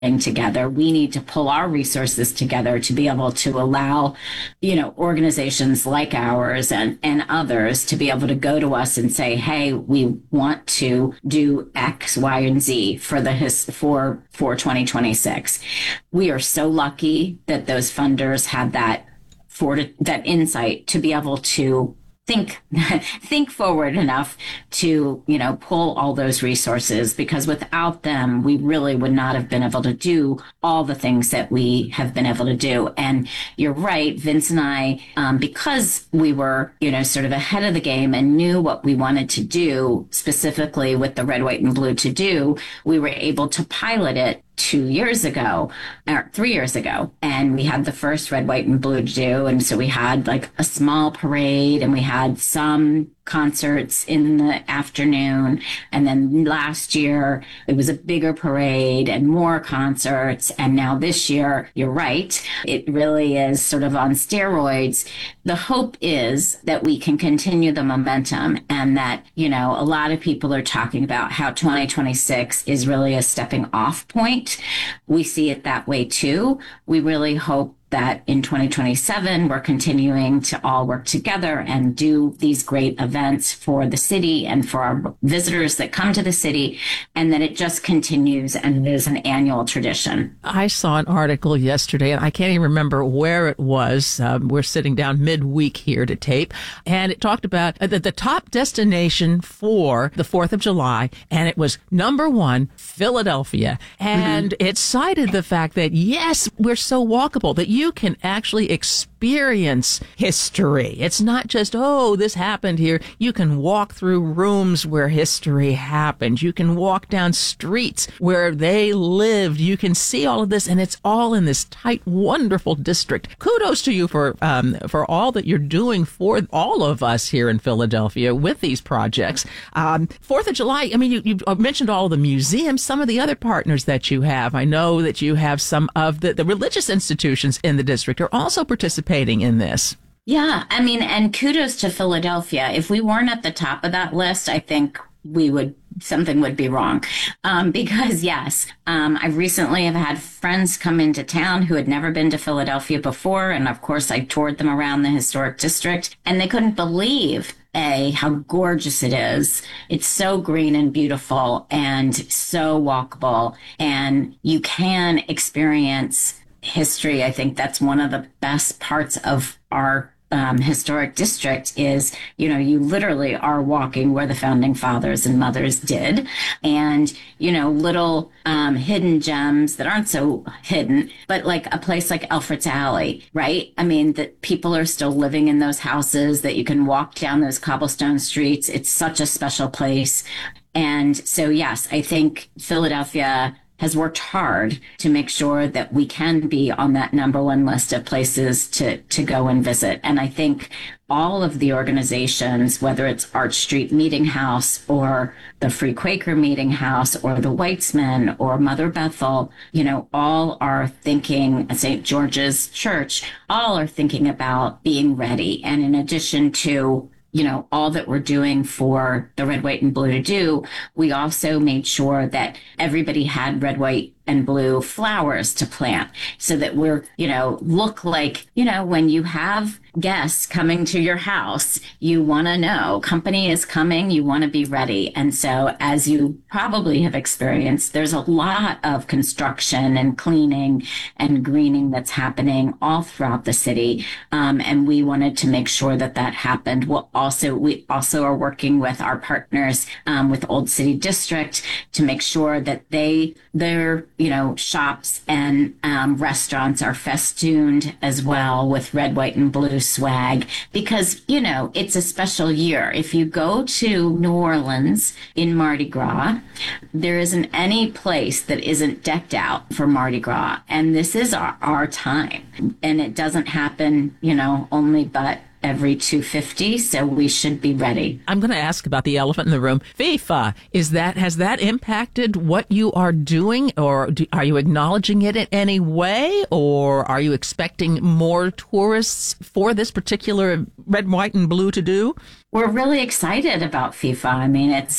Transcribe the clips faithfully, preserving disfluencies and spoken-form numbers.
together. We need to pull our resources together to be able to allow, you know, organizations like ours and, and others to be able to go to us and say, hey, we want to do X, Y, and Z for the his, for for twenty twenty-six. We are so lucky that those funders have that for that insight to be able to think think forward enough to, you know, pull all those resources, because without them, we really would not have been able to do all the things that we have been able to do. And you're right, Vince and I, um, because we were, you know, sort of ahead of the game and knew what we wanted to do specifically with the Red, White, and Blue to do, we were able to pilot it two years ago or three years ago. And we had the first Red, White, and Blue to do. And so we had like a small parade and we had some concerts in the afternoon. And then last year it was a bigger parade and more concerts. And now this year, you're right, it really is sort of on steroids. The hope is that we can continue the momentum and that, you know, a lot of people are talking about how twenty twenty-six is really a stepping off point. We see it that way too. We really hope that in twenty twenty-seven, we're continuing to all work together and do these great events for the city and for our visitors that come to the city, and that it just continues and it is an annual tradition. I saw an article yesterday, and I can't even remember where it was. Um, we're sitting down midweek here to tape, and it talked about the, the top destination for the fourth of July, and it was number one, Philadelphia. And mm-hmm. it cited the fact that, yes, we're so walkable, that you You can actually experience history. It's not just, oh, this happened here. You can walk through rooms where history happened. You can walk down streets where they lived. You can see all of this, and it's all in this tight, wonderful district. Kudos to you for um, for all that you're doing for all of us here in Philadelphia with these projects. Um, Fourth of July, I mean, you, you mentioned all the museums, some of the other partners that you have. I know that you have some of the, the religious institutions in the district are also participating in this. Yeah, I mean, and kudos to Philadelphia. If we weren't at the top of that list, I think we would, something would be wrong. Um, because yes, um, I recently have had friends come into town who had never been to Philadelphia before. And of course, I toured them around the historic district, and they couldn't believe A, how gorgeous it is. It's so green and beautiful and so walkable, and you can experience history. I think that's one of the best parts of our um, historic district is, you know, you literally are walking where the founding fathers and mothers did. And, you know, little um, hidden gems that aren't so hidden, but like a place like Alfred's Alley, right? I mean, that people are still living in those houses, that you can walk down those cobblestone streets. It's such a special place. And so, yes, I think Philadelphia has worked hard to make sure that we can be on that number one list of places to, to go and visit. And I think all of the organizations, whether it's Arch Street Meeting House or the Free Quaker Meeting House or the Weitzman or Mother Bethel, you know, all are thinking, Saint George's Church, all are thinking about being ready. And in addition to, you know, all that we're doing for the Red, White, and Blue to do, we also made sure that everybody had red, white, and blue flowers to plant so that we're, you know, look like, you know, when you have guests coming to your house, you want to know company is coming, you want to be ready. And so as you probably have experienced, there's a lot of construction and cleaning and greening that's happening all throughout the city. Um, and we wanted to make sure that that happened. We'll also, we also are working with our partners um, with Old City District to make sure that they, their, you know, shops and um, restaurants are festooned as well with red, white, and blue swag, because, you know, it's a special year. If you go to New Orleans in Mardi Gras, there isn't any place that isn't decked out for Mardi Gras. And this is our, our time. And it doesn't happen, you know, only but every two hundred fifty, so we should be ready. I'm going to ask about the elephant in the room. FIFA, is that, has that impacted what you are doing, or do, are you acknowledging it in any way, or are you expecting more tourists for this particular red, white, and blue to do? We're really excited about FIFA. I mean, it's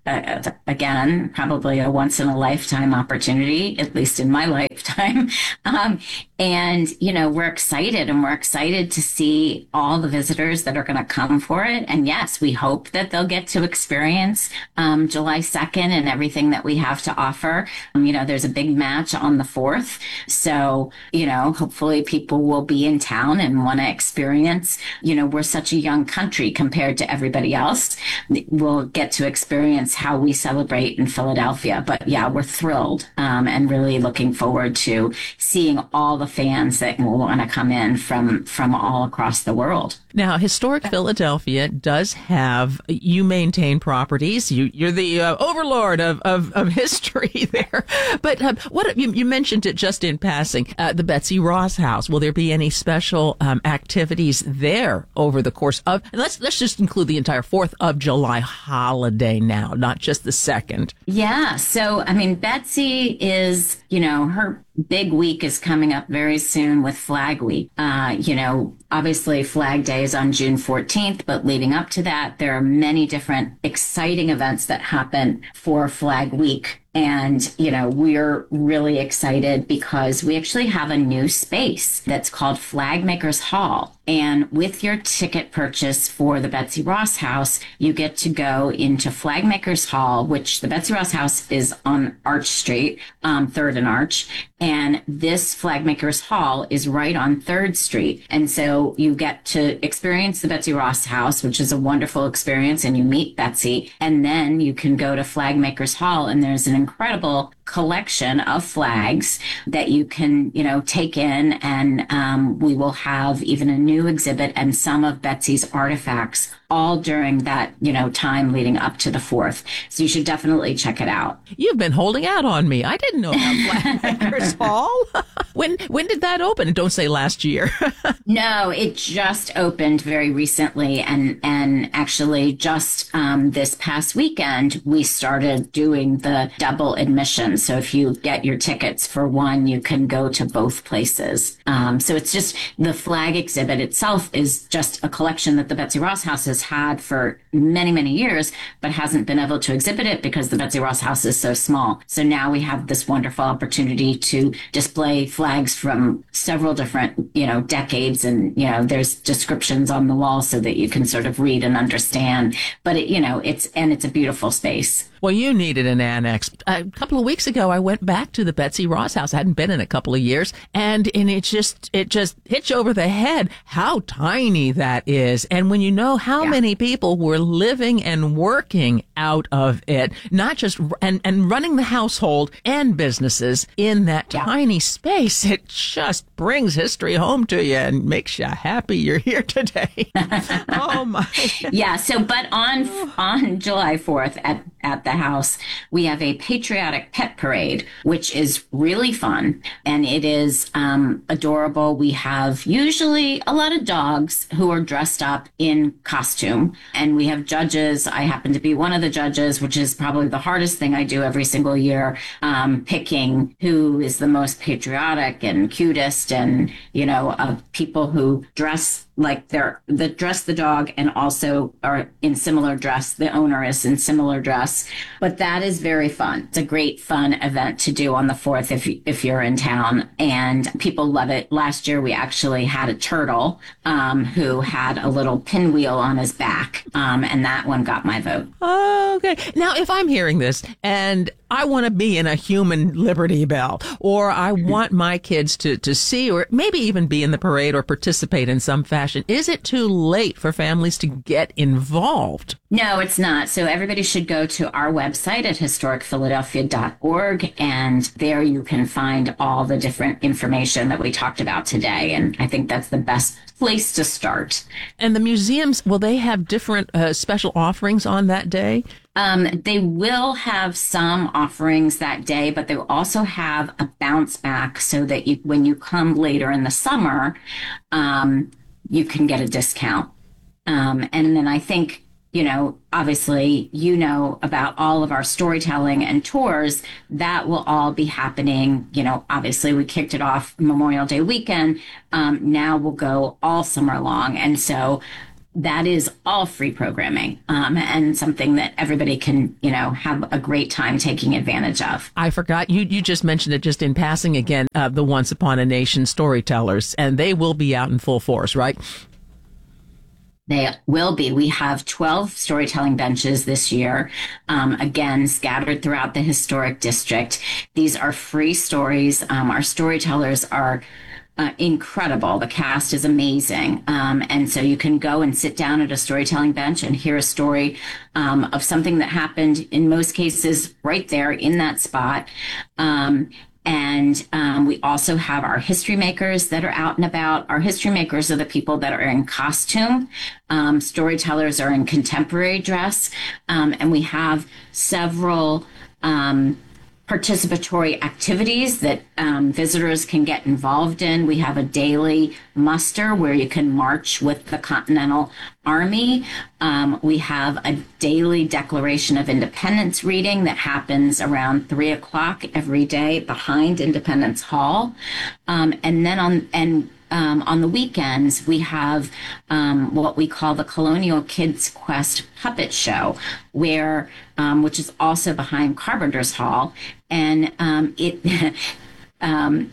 uh, again, probably a once in a lifetime opportunity, at least in my lifetime. Um, and, you know, we're excited and we're excited to see all the visitors that are going to come for it. And yes, we hope that they'll get to experience um, July second and everything that we have to offer. Um, you know, there's a big match on the fourth. So, you know, hopefully people will be in town and want to experience, you know, we're such a young country compared to everybody else. We'll get to experience how we celebrate in Philadelphia. But yeah, we're thrilled um, and really looking forward to seeing all the fans that will want to come in from from all across the world. Now, Historic Philadelphia does have, you maintain properties. You, you're the uh, overlord of, of, of history there. But uh, what you, you mentioned it just in passing, uh, the Betsy Ross House. Will there be any special um, activities there over the course of, and let's, let's just include the entire fourth of July holiday now, not just the second? Yeah. So, I mean, Betsy is, you know, her big week is coming up very soon with Flag Week. Uh, you know, obviously Flag Day is on June fourteenth, but leading up to that, there are many different exciting events that happen for Flag Week. And, you know, we're really excited because we actually have a new space that's called Flag Makers Hall. And with your ticket purchase for the Betsy Ross House, you get to go into Flag Makers Hall, which the Betsy Ross House is on Arch Street, um, third and Arch. And this Flag Makers Hall is right on third Street. And so you get to experience the Betsy Ross House, which is a wonderful experience, and you meet Betsy. And then you can go to Flag Makers Hall, and there's an incredible collection of flags that you can, you know, take in. And um, we will have even a new exhibit and some of Betsy's artifacts all during that, you know, time leading up to the fourth. So you should definitely check it out. You've been holding out on me. I didn't know about Flag Makers Hall. When when did that open? Don't say last year. No, it just opened very recently. And, and actually just um, this past weekend, we started doing the double admission. So if you get your tickets for one, you can go to both places. Um, so it's just the flag exhibit itself is just a collection that the Betsy Ross House has had for many, many years, but hasn't been able to exhibit it because the Betsy Ross House is so small. So now we have this wonderful opportunity to display flags from several different, you know, decades. And, you know, there's descriptions on the wall so that you can sort of read and understand. But, it, you know, it's, and it's a beautiful space. Well, you needed an annex. A couple of weeks ago, I went back to the Betsy Ross House. I hadn't been in a couple of years. And, and it just, it just hits you over the head how tiny that is. And when you know how yeah. many people were living and working out of it, not just, and, and running the household and businesses in that yeah. tiny space, it just brings history home to you and makes you happy you're here today. Oh my. Yeah. So, but on, on July fourth at, at the house, we have a patriotic pet parade, which is really fun. And it is um, adorable. We have usually a lot of dogs who are dressed up in costume. And we have judges. I happen to be one of the judges, which is probably the hardest thing I do every single year, um, picking who is the most patriotic and cutest and, you know, of people who dress like they're the dress the dog and also are in similar dress. The owner is in similar dress, but that is very fun. It's a great fun event to do on the fourth if if you're in town, and people love it. Last year we actually had a turtle um, who had a little pinwheel on his back, um, and that one got my vote. Okay, now if I'm hearing this and I want to be in a human Liberty Bell, or I want my kids to, to see, or maybe even be in the parade or participate in some fashion, is it too late for families to get involved? No, it's not. So everybody should go to our website at historic philadelphia dot org, and there you can find all the different information that we talked about today. And I think that's the best place to start. And the museums, will they have different uh, special offerings on that day? Um, they will have some offerings that day, but they will also have a bounce back so that you, when you come later in the summer, um, you can get a discount. Um, and then I think, you know, obviously, you know about all of our storytelling and tours that will all be happening. You know, obviously we kicked it off Memorial Day weekend. Um, now we'll go all summer long. And so that is all free programming, um, and something that everybody can, you know, have a great time taking advantage of. I forgot, you you just mentioned it just in passing again, uh, the Once Upon a Nation storytellers, and they will be out in full force, right? They will be. We have twelve storytelling benches this year, um, again, scattered throughout the historic district. These are free stories. Um, our storytellers are uh, incredible. The cast is amazing. Um, and so you can go and sit down at a storytelling bench and hear a story um, of something that happened, in most cases, right there in that spot. Um, And um, we also have our history makers that are out and about. Our history makers are the people that are in costume. Um, storytellers are in contemporary dress. Um, and we have several um, participatory activities that um, visitors can get involved in. We have a daily muster where you can march with the Continental Army. Um, we have a daily Declaration of Independence reading that happens around three o'clock every day behind Independence Hall. Um, and then on, and Um, on the weekends, we have um, what we call the Colonial Kids Quest Puppet Show, where um, which is also behind Carpenter's Hall, and um, it um,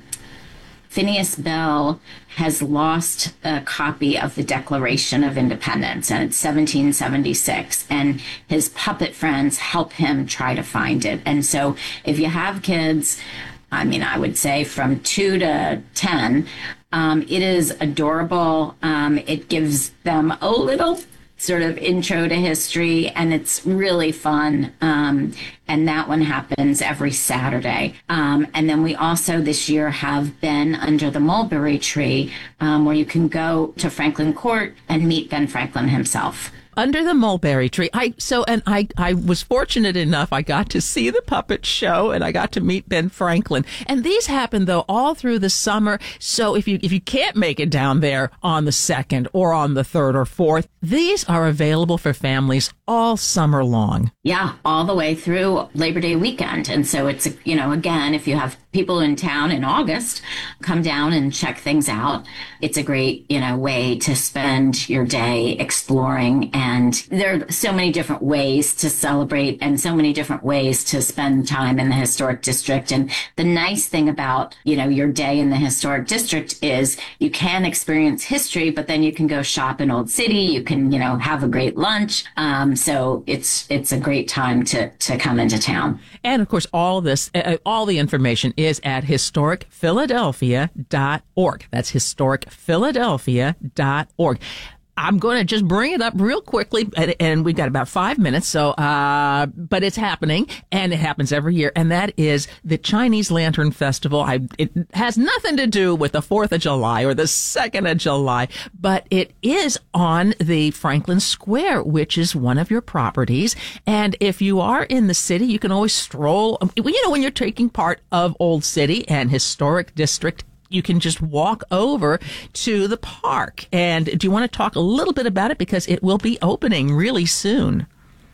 Phineas Bell has lost a copy of the Declaration of Independence, and it's seventeen seventy-six, and his puppet friends help him try to find it. And so, if you have kids, I mean, I would say from two to ten. Um, it is adorable. Um, it gives them a little sort of intro to history, and it's really fun. Um, and that one happens every Saturday. Um, and then we also this year have been under the mulberry tree, um, where you can go to Franklin Court and meet Ben Franklin himself. Under the mulberry tree. I so and I I was fortunate enough I got to see the puppet show, and I got to meet Ben Franklin. And these happen though all through the summer. So if you if you can't make it down there on the second or on the third or fourth, these are available for families all summer long. Yeah, all the way through Labor Day weekend. And so it's, you know, again, if you have people in town in August, come down and check things out. It's a great, you know, way to spend your day exploring. And there are so many different ways to celebrate and so many different ways to spend time in the historic district. And the nice thing about, you know, your day in the historic district is you can experience history, but then you can go shop in Old City. You can, you know, have a great lunch. Um, so it's it's a great time to, to come into town. And of course, all this, uh, all the information is at historic philadelphia dot org. That's historic philadelphia dot org. I'm going to just bring it up real quickly, and, and we've got about five minutes. So, uh, but it's happening, and it happens every year, and that is the Chinese Lantern Festival. I, it has nothing to do with the fourth of July or the second of July, but it is on the Franklin Square, which is one of your properties. And if you are in the city, you can always stroll. You know, when you're taking part of Old City and Historic District, you can just walk over to the park. And do you want to talk a little bit about it? Because it will be opening really soon.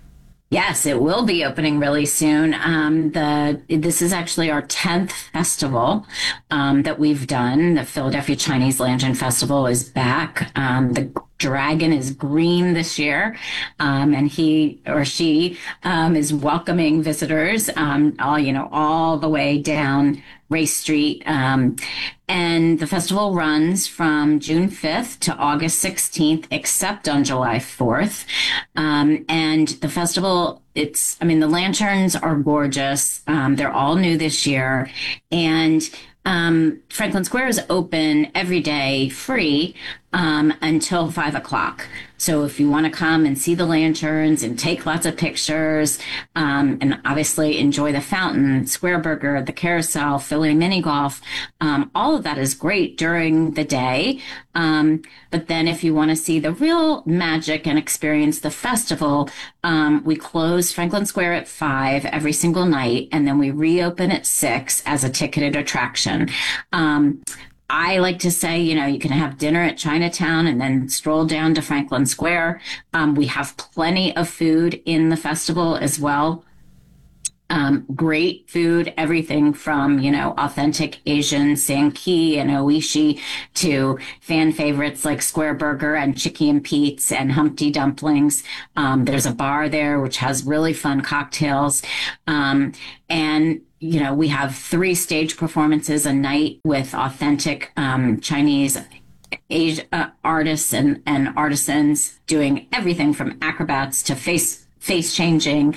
Yes, it will be opening really soon. Um, the this is actually our tenth festival um, that we've done. The Philadelphia Chinese Lantern Festival is back. Um, the dragon is green this year, um, and he or she um, is welcoming visitors um, all you know all the way down Race Street. Um, and the festival runs from June fifth to August sixteenth, except on July fourth. Um, and the festival, it's, I mean, the lanterns are gorgeous. Um, they're all new this year. And um, Franklin Square is open every day free um, until five o'clock. So if you want to come and see the lanterns and take lots of pictures, um, and obviously enjoy the fountain, Square Burger, the carousel, Philly mini golf, um, all of that is great during the day. Um, but then if you want to see the real magic and experience the festival, um, we close Franklin Square at five every single night, and then we reopen at six as a ticketed attraction. Um, I like to say, you know, you can have dinner at Chinatown and then stroll down to Franklin Square. Um, we have plenty of food in the festival as well. Um, great food, everything from, you know, authentic Asian Sanki and Oishi to fan favorites like Square Burger and Chicky and Pete's and Humpty Dumplings. Um, there's a bar there which has really fun cocktails. Um, and you know, we have three stage performances a night with authentic um, Chinese Asia, uh, artists and, and artisans doing everything from acrobats to face face changing.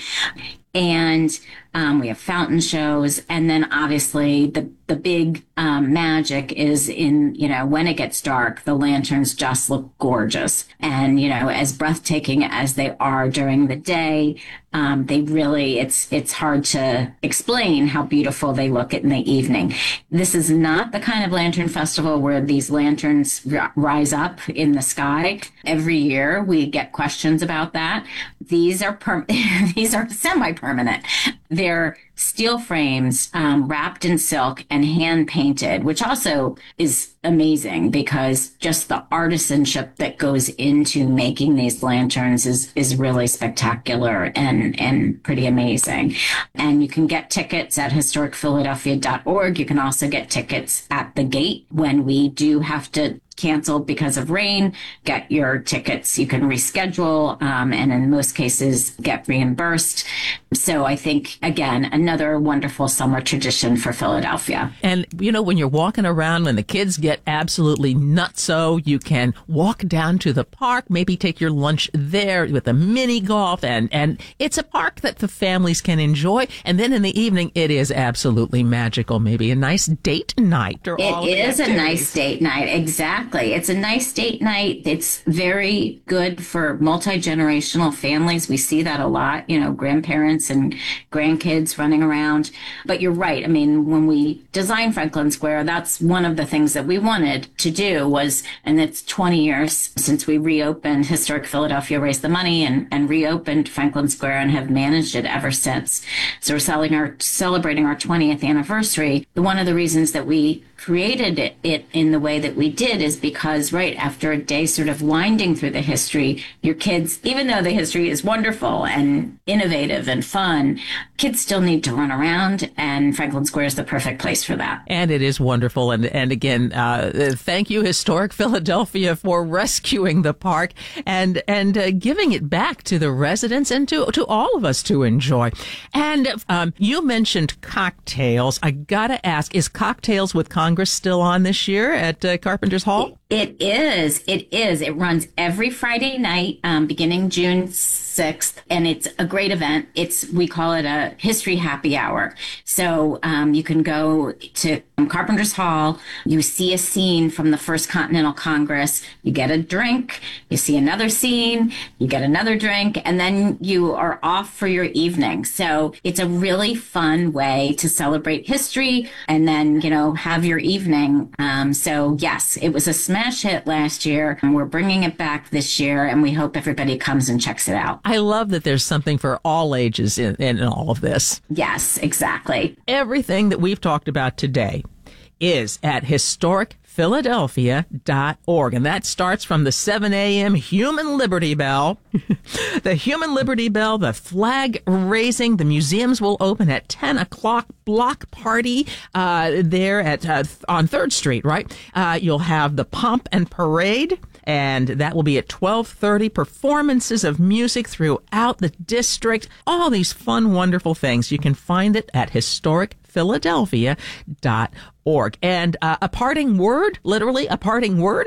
And um, we have fountain shows. And then obviously the, the big um, magic is in, you know, when it gets dark, the lanterns just look gorgeous. And, you know, as breathtaking as they are during the day, um, they really, it's, it's hard to explain how beautiful they look in the evening. This is not the kind of lantern festival where these lanterns r- rise up in the sky. Every year we get questions about that. These are, per- these are semi-permanent. They're steel frames um, wrapped in silk and hand painted, which also is amazing because just the artisanship that goes into making these lanterns is is really spectacular and and pretty amazing. And you can get tickets at historic philadelphia dot org. You can also get tickets at the gate when we do have to cancel because of rain. Get your tickets. You can reschedule um, and in most cases get reimbursed. So I think, again, another wonderful summer tradition for Philadelphia. And, you know, when you're walking around, when the kids get absolutely nutso, you can walk down to the park, maybe take your lunch there with a mini golf. And, and it's a park that the families can enjoy. And then in the evening, it is absolutely magical. Maybe a nice date night. Or all it is a nice date night. Exactly. It's a nice date night. It's very good for multi-generational families. We see that a lot, you know, grandparents and grandkids running around. But you're right. I mean, when we designed Franklin Square, that's one of the things that we wanted to do was, and it's twenty years since we reopened Historic Philadelphia, raised the money and, and reopened Franklin Square and have managed it ever since. So we're selling our, celebrating our twentieth anniversary. One of the reasons that we created it, it in the way that we did is because right after a day sort of winding through the history, your kids, even though the history is wonderful and innovative and fun, kids still need to run around, and Franklin Square is the perfect place for that. And it is wonderful. And, and again, uh, thank you, Historic Philadelphia, for rescuing the park and, and uh, giving it back to the residents and to, to all of us to enjoy. And um, you mentioned cocktails. I gotta ask, is Cocktails with Congress still on this year at uh, Carpenter's Hall? It is. It is. It runs every Friday night, um, beginning June sixth, and it's a great event. It's, we call it a history happy hour. So um, you can go to Carpenter's Hall, you see a scene from the First Continental Congress, you get a drink, you see another scene, you get another drink, and then you are off for your evening. So it's a really fun way to celebrate history and then, you know, have your evening. Um, so yes, it was a smash hit last year, and we're bringing it back this year, and we hope everybody comes and checks it out. I love that there's something for all ages in, in all of this. Yes, exactly. Everything that we've talked about today is at historic philadelphia dot org. And that starts from the seven a.m. Human Liberty Bell. The Human Liberty Bell, the flag raising. The museums will open at ten o'clock. Block party uh, there at uh, on third Street, right? Uh, you'll have the pomp and parade. And that will be at twelve thirty. Performances of music throughout the district. All these fun, wonderful things. You can find it at historic philadelphia dot org. And uh, a parting word, literally a parting word.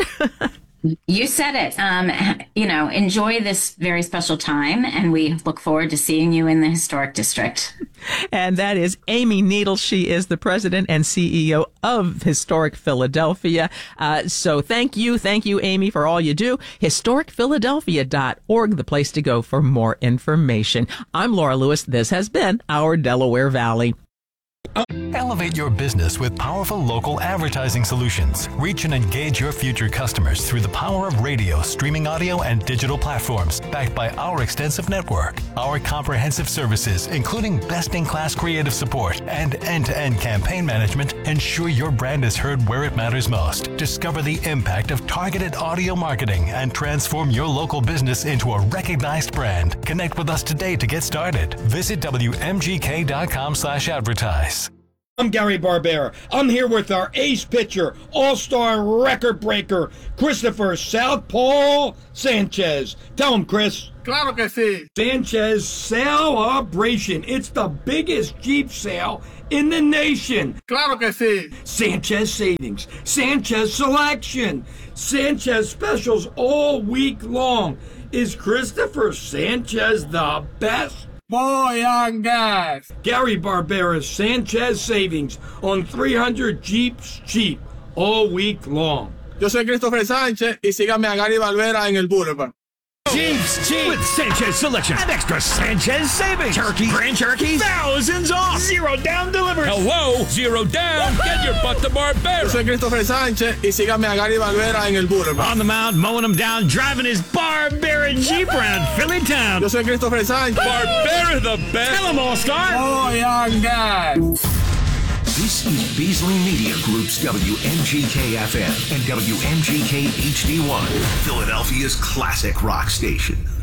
You said it. Um, you know, enjoy this very special time, and we look forward to seeing you in the Historic District. And that is Amy Needle. She is the president and C E O of Historic Philadelphia. Uh, so thank you. Thank you, Amy, for all you do. historic philadelphia dot org, the place to go for more information. I'm Laura Lewis. This has been Our Delaware Valley. Elevate your business with powerful local advertising solutions. Reach and engage your future customers through the power of radio, streaming audio, and digital platforms, backed by our extensive network. Our comprehensive services, including best-in-class creative support and end-to-end campaign management, ensure your brand is heard where it matters most. Discover the impact of targeted audio marketing and transform your local business into a recognized brand. Connect with us today to get started. Visit W M G K dot com slash advertise. I'm Gary Barbera. I'm here with our ace pitcher, all-star record breaker, Christopher Southpaw Sanchez. Tell him, Chris. Claro que sí. Sanchez Celebration. It's the biggest Jeep sale in the nation. Claro que sí. Sanchez Savings, Sanchez Selection, Sanchez Specials all week long. Is Christopher Sanchez the best? Boy on gas. Gary Barbera's Sanchez Savings on three hundred Jeeps cheap all week long. Yo soy Christopher Sánchez y síganme a Gary Barbera en el Boulevard. Jeeps cheap with Sanchez Selection and extra Sanchez Savings. Turkey, Grand Cherokee, thousands off. Zero down delivery. Hello, zero down. Get your butt to Barbera. Yo soy Christopher Sánchez y síganme a Gary Barbera en el Boulevard. On the mound, mowing them down, driving his Barbera Jeep around Philly town. Yo soy Christopher Sánchez. Barbera the best. Tell them all, Star. Boy on gas. This is Beasley Media Group's W M G K F M and W M G K H D one, Philadelphia's classic rock station.